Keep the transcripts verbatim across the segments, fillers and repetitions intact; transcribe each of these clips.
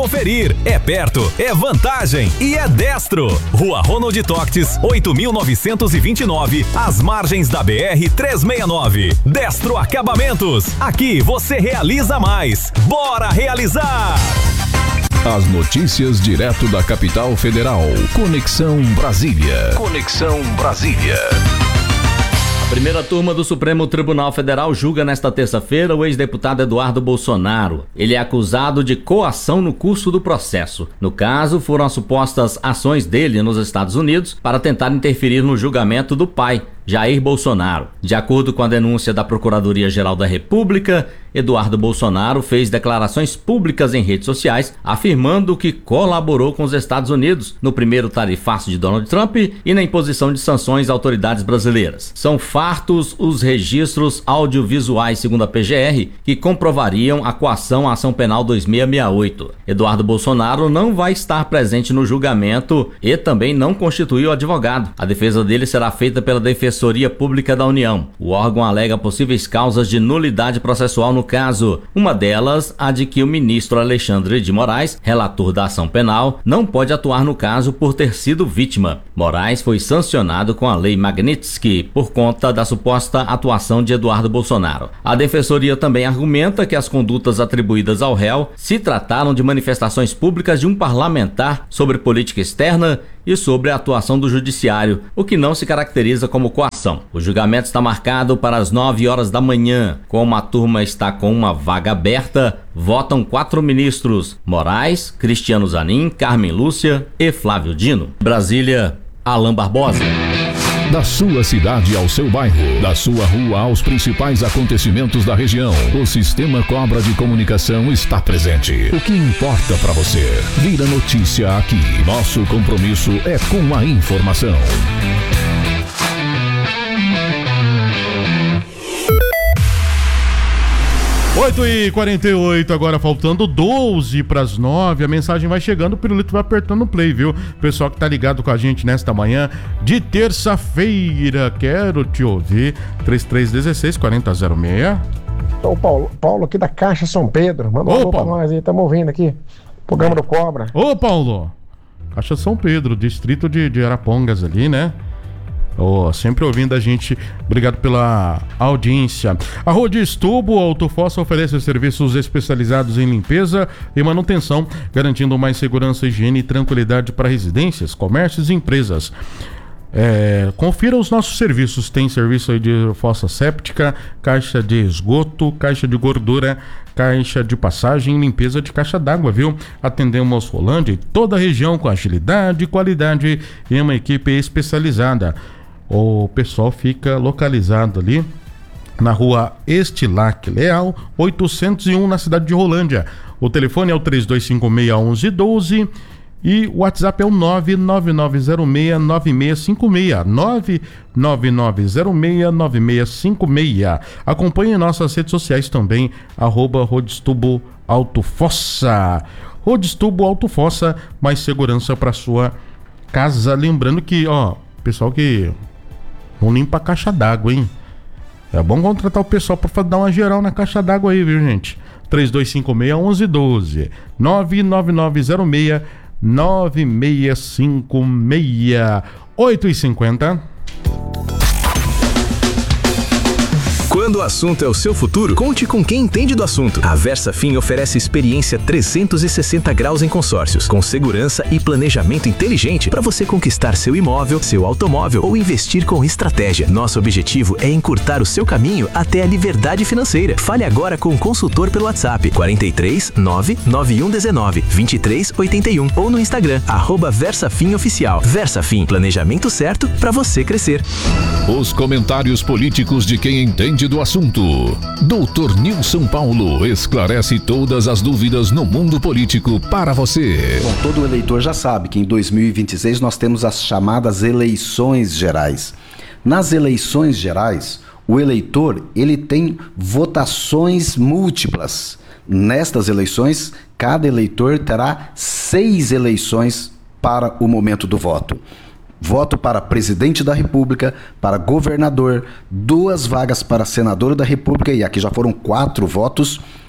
conferir. É perto, é vantagem e é Destro. Rua Ronald Toctes, oito mil novecentos e vinte e nove, às margens da B R trezentos e sessenta e nove. Destro Acabamentos. Aqui você realiza mais. Bora realizar! As notícias direto da capital federal. Conexão Brasília. Conexão Brasília. A primeira turma do Supremo Tribunal Federal julga nesta terça-feira o ex-deputado Eduardo Bolsonaro. Ele é acusado de coação no curso do processo. No caso, foram as supostas ações dele nos Estados Unidos para tentar interferir no julgamento do pai, Jair Bolsonaro. De acordo com a denúncia da Procuradoria-Geral da República, Eduardo Bolsonaro fez declarações públicas em redes sociais afirmando que colaborou com os Estados Unidos no primeiro tarifaço de Donald Trump e na imposição de sanções a autoridades brasileiras. São fartos os registros audiovisuais, segundo a P G R, que comprovariam a coação à ação penal dois mil seiscentos e sessenta e oito. Eduardo Bolsonaro não vai estar presente no julgamento e também não constituiu advogado. A defesa dele será feita pela Defensoria Pública da União. O órgão alega possíveis causas de nulidade processual no caso. Uma delas, a de que o ministro Alexandre de Moraes, relator da ação penal, não pode atuar no caso por ter sido vítima. Moraes foi sancionado com a Lei Magnitsky por conta da suposta atuação de Eduardo Bolsonaro. A Defensoria também argumenta que as condutas atribuídas ao réu se trataram de manifestações públicas de um parlamentar sobre política externa e sobre a atuação do judiciário, o que não se caracteriza como coação. O julgamento está marcado para as nove horas da manhã. Como a turma está com uma vaga aberta, votam quatro ministros: Moraes, Cristiano Zanin, Carmen Lúcia e Flávio Dino. Brasília, Alain Barbosa. Da sua cidade ao seu bairro, da sua rua aos principais acontecimentos da região, o Sistema Cobra de Comunicação está presente. O que importa para você? Vira notícia aqui. Nosso compromisso é com a informação. oito e quarenta e oito, agora faltando doze para as nove. A mensagem vai chegando, o Pirulito vai apertando o play, viu? Pessoal que tá ligado com a gente nesta manhã de terça-feira, quero te ouvir. trinta e três dezesseis, quarenta zero seis. Ô Paulo, Paulo aqui da Caixa São Pedro, manda um alô pra nós aí, estamos ouvindo aqui, programa do Cobra. Ô Paulo, Caixa São Pedro, distrito de, de Arapongas ali, né? Oh, sempre ouvindo a gente, obrigado pela audiência. A Rodis Tubo Autofossa oferece serviços especializados em limpeza e manutenção, garantindo mais segurança, higiene e tranquilidade para residências, comércios e empresas. É, confira os nossos serviços. Tem serviço aí de fossa séptica, caixa de esgoto, caixa de gordura, caixa de passagem e limpeza de caixa d'água, viu? Atendemos Rolândia e toda a região com agilidade, qualidade e uma equipe especializada. O pessoal fica localizado ali na rua Estilac Leal, oitocentos e um, na cidade de Rolândia. O telefone é o três dois cinco seis, um um um dois e o WhatsApp é o nove nove nove zero seis nove seis cinco seis, nove nove nove zero seis nove seis cinco seis. Acompanhe nossas redes sociais também, arroba Rodistubo Autofossa. Rodistubo Autofossa, mais segurança para sua casa. Lembrando que, ó, pessoal que não limpa a caixa d'água, hein? É bom contratar o pessoal para dar uma geral na caixa d'água aí, viu, gente? três dois cinco seis, um um um dois, nove nove nove zero seis nove seis cinco seis. Oito e cinquenta. Quando o assunto é o seu futuro, conte com quem entende do assunto. A VersaFin oferece experiência trezentos e sessenta graus em consórcios, com segurança e planejamento inteligente para você conquistar seu imóvel, seu automóvel ou investir com estratégia. Nosso objetivo é encurtar o seu caminho até a liberdade financeira. Fale agora com o consultor pelo WhatsApp quarenta e três, nove nove um um, vinte e três oitenta e um ou no Instagram, arroba VersaFin Oficial. VersaFin, planejamento certo para você crescer. Os comentários políticos de quem entende do assunto. doutor Nilson Paulo esclarece todas as dúvidas no mundo político para você. Bom, todo eleitor já sabe que em dois mil e vinte e seis nós temos as chamadas eleições gerais. Nas eleições gerais, o eleitor ele tem votações múltiplas. Nestas eleições, cada eleitor terá seis eleições para o momento do voto. Voto para presidente da República, para governador, duas vagas para senador da República, e aqui já foram quatro votos,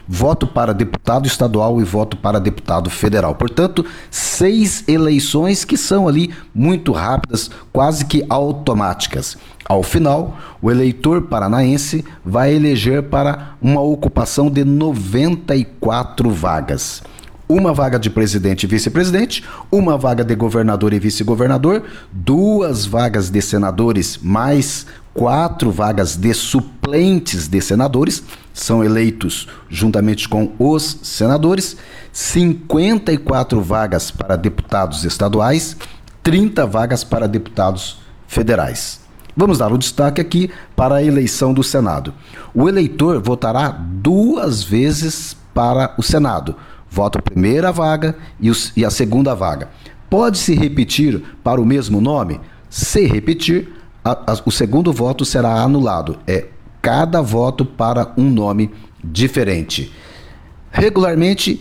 voto para deputado estadual e voto para deputado federal. Portanto, seis eleições que são ali muito rápidas, quase que automáticas. Ao final, o eleitor paranaense vai eleger para uma ocupação de noventa e quatro vagas. Uma vaga de presidente e vice-presidente, uma vaga de governador e vice-governador, duas vagas de senadores, mais quatro vagas de suplentes de senadores, são eleitos juntamente com os senadores, cinquenta e quatro vagas para deputados estaduais, trinta vagas para deputados federais. Vamos dar o destaque aqui para a eleição do Senado. O eleitor votará duas vezes para o Senado. Vota a primeira vaga e, os, e a segunda vaga. Pode-se repetir para o mesmo nome? Se repetir, a, a, o segundo voto será anulado. É cada voto para um nome diferente. Regularmente,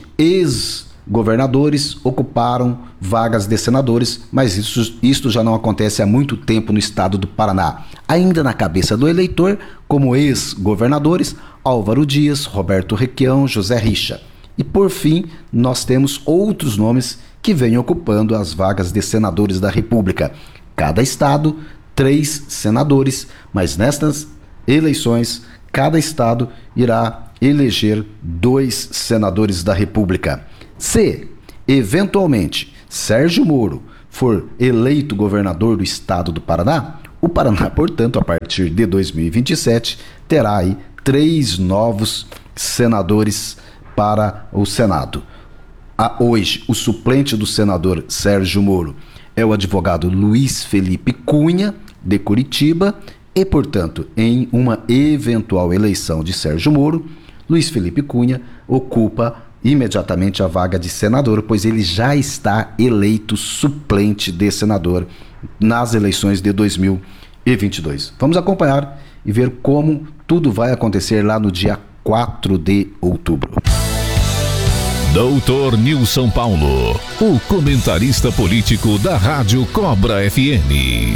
ex-governadores ocuparam vagas de senadores, mas isso, isso já não acontece há muito tempo no estado do Paraná. Ainda na cabeça do eleitor, como ex-governadores, Álvaro Dias, Roberto Requião, José Richa. E por fim, nós temos outros nomes que vêm ocupando as vagas de senadores da República. Cada estado, três senadores, mas nestas eleições, cada estado irá eleger dois senadores da República. Se, eventualmente, Sérgio Moro for eleito governador do estado do Paraná, o Paraná, portanto, a partir de dois mil e vinte e sete, terá aí três novos senadores para o Senado. A, hoje, o suplente do senador Sérgio Moro é o advogado Luiz Felipe Cunha, de Curitiba, e, portanto, em uma eventual eleição de Sérgio Moro, Luiz Felipe Cunha ocupa imediatamente a vaga de senador, pois ele já está eleito suplente de senador nas eleições de dois mil e vinte e dois. Vamos acompanhar e ver como tudo vai acontecer lá no dia quatro de outubro. Doutor Nilson Paulo, o comentarista político da Rádio Cobra F M.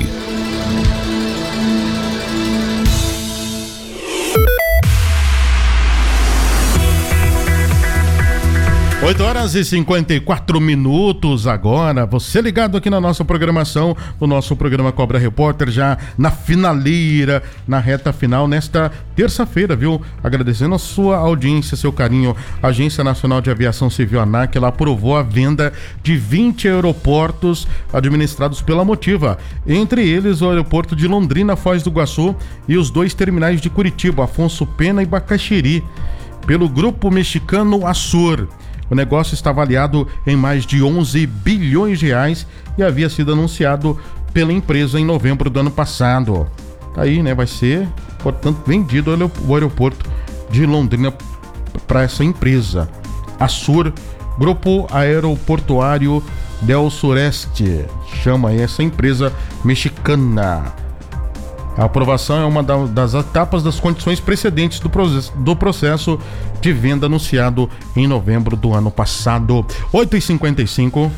oito horas e cinquenta e quatro minutos agora, você ligado aqui na nossa programação, no nosso programa Cobra Repórter, já na finaleira, na reta final, nesta terça-feira, viu? Agradecendo a sua audiência, seu carinho. A Agência Nacional de Aviação Civil, ANAC, ela aprovou a venda de vinte aeroportos administrados pela Motiva, entre eles o aeroporto de Londrina, Foz do Iguaçu, e os dois terminais de Curitiba, Afonso Pena e Bacaxiri, pelo grupo mexicano Azur. O negócio está avaliado em mais de onze bilhões de reais e havia sido anunciado pela empresa em novembro do ano passado. Tá aí, né? Vai ser, portanto, vendido o aeroporto de Londrina para essa empresa. Azur, Grupo Aeroportuário del Sureste, chama essa empresa mexicana. A aprovação é uma das etapas das condições precedentes do processo, do processo de venda anunciado em novembro do ano passado. oito e cinquenta e cinco.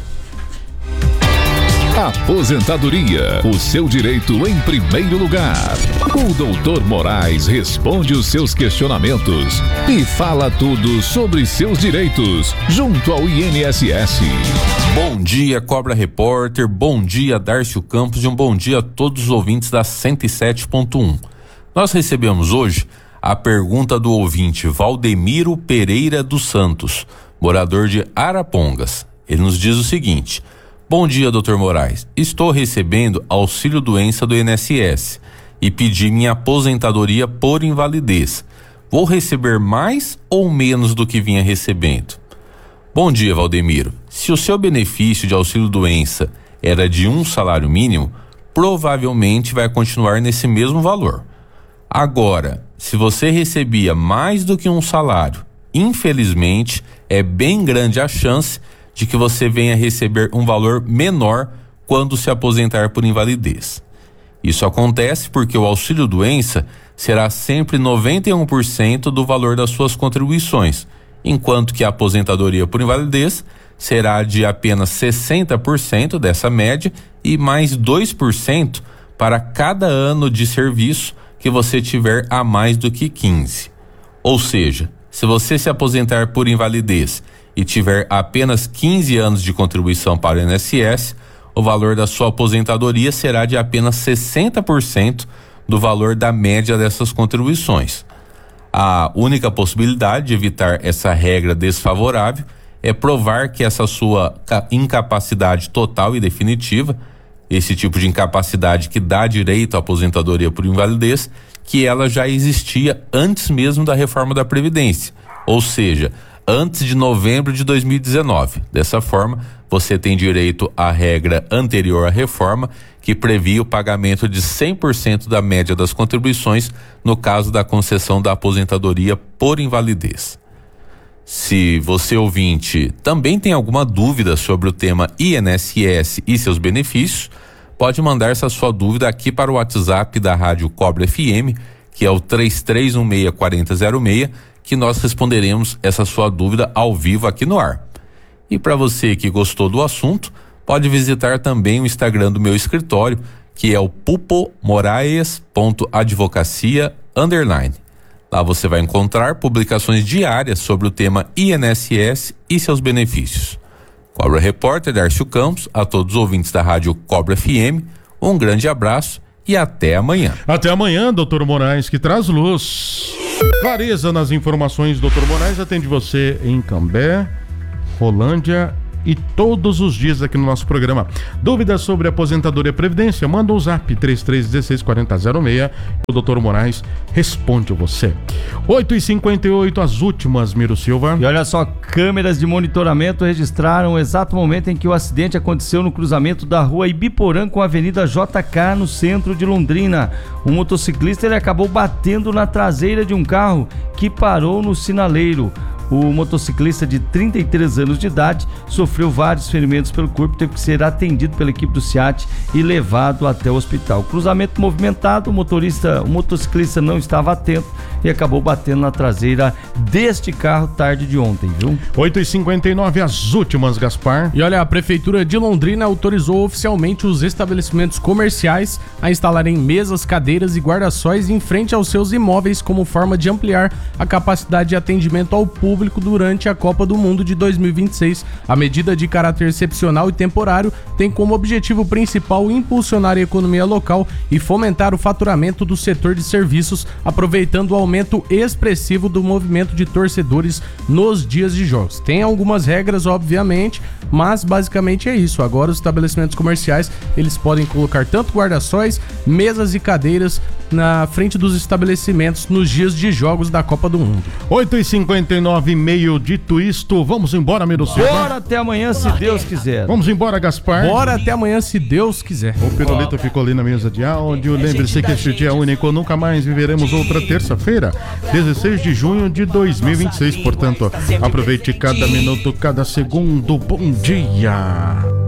Aposentadoria, o seu direito em primeiro lugar. O doutor Moraes responde os seus questionamentos e fala tudo sobre seus direitos junto ao I N S S. Bom dia, Cobra Repórter, bom dia, Dárcio Campos, e um bom dia a todos os ouvintes da cento e sete ponto um. Nós recebemos hoje a pergunta do ouvinte Valdemiro Pereira dos Santos, morador de Arapongas. Ele nos diz o seguinte: bom dia, doutor Moraes. Estou recebendo auxílio-doença do I N S S e pedi minha aposentadoria por invalidez. Vou receber mais ou menos do que vinha recebendo? Bom dia, Valdemiro. Se o seu benefício de auxílio-doença era de um salário mínimo, provavelmente vai continuar nesse mesmo valor. Agora, se você recebia mais do que um salário, infelizmente, é bem grande a chance de que você venha receber um valor menor quando se aposentar por invalidez. Isso acontece porque o auxílio-doença será sempre noventa e um por cento do valor das suas contribuições, enquanto que a aposentadoria por invalidez será de apenas sessenta por cento dessa média e mais dois por cento para cada ano de serviço que você tiver a mais do que quinze. Ou seja, Se você se aposentar por invalidez e tiver apenas quinze anos de contribuição para o I N S S, o valor da sua aposentadoria será de apenas sessenta por cento do valor da média dessas contribuições. A única possibilidade de evitar essa regra desfavorável é provar que essa sua incapacidade total e definitiva, esse tipo de incapacidade que dá direito à aposentadoria por invalidez, que ela já existia antes mesmo da reforma da Previdência, ou seja, antes de novembro de dois mil e dezenove. Dessa forma, você tem direito à regra anterior à reforma, que previa o pagamento de cem por cento da média das contribuições no caso da concessão da aposentadoria por invalidez. Se você, ouvinte, também tem alguma dúvida sobre o tema I N S S e seus benefícios, pode mandar essa sua dúvida aqui para o WhatsApp da Rádio Cobra F M, que é o três três um seis, quatro zero seis, que nós responderemos essa sua dúvida ao vivo aqui no ar. E para você que gostou do assunto, pode visitar também o Instagram do meu escritório, que é o pupomoraes.advocacia underline. Lá você vai encontrar publicações diárias sobre o tema I N S S e seus benefícios. Cobra Repórter Darcio Campos, a todos os ouvintes da Rádio Cobra F M, um grande abraço e até amanhã. Até amanhã, doutor Moraes, que traz luz. Clareza nas informações, doutor Moraes atende você em Cambé, Rolândia e todos os dias aqui no nosso programa. Dúvidas sobre aposentadoria e previdência? Manda um zap três três um seis, quatro zero seis. O doutor Moraes responde você. oito e cinquenta e oito, as últimas, Miro Silva. E olha só, câmeras de monitoramento registraram o exato momento em que o acidente aconteceu no cruzamento da rua Ibiporã com a Avenida J K, no centro de Londrina. Um motociclista ele acabou batendo na traseira de um carro que parou no sinaleiro. O motociclista de trinta e três anos de idade sofreu vários ferimentos pelo corpo, teve que ser atendido pela equipe do SEAT e levado até o hospital. Cruzamento movimentado, o motorista, o motociclista não estava atento e acabou batendo na traseira deste carro tarde de ontem, viu? oito e cinquenta e nove, as últimas, Gaspar. E olha, a Prefeitura de Londrina autorizou oficialmente os estabelecimentos comerciais a instalarem mesas, cadeiras e guarda-sóis em frente aos seus imóveis como forma de ampliar a capacidade de atendimento ao público durante a Copa do Mundo de dois mil e vinte e seis. A medida, de caráter excepcional e temporário, tem como objetivo principal impulsionar a economia local e fomentar o faturamento do setor de serviços, aproveitando o aumento expressivo do movimento de torcedores nos dias de jogos. Tem algumas regras, obviamente, mas basicamente é isso. Agora os estabelecimentos comerciais, eles podem colocar tanto guarda-sóis, mesas e cadeiras na frente dos estabelecimentos nos dias de jogos da Copa do Mundo. oito e cinquenta e nove, meio dito isto, vamos embora, Miro Silva. Bora até amanhã, se Deus quiser. Vamos embora, Gaspar. Bora até amanhã, se Deus quiser. O Pirulito ficou ali na mesa de áudio. Lembre-se que este dia é único, nunca mais viveremos outra terça-feira, dezesseis de junho de dois mil e vinte e seis. Portanto, aproveite cada minuto, cada segundo. Bom dia.